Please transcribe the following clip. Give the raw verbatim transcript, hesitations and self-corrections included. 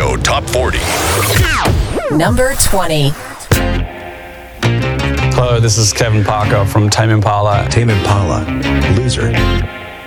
Radio Top forty. Number twenty. Hello, this is Kevin Parker from Tame Impala. Tame Impala, Loser.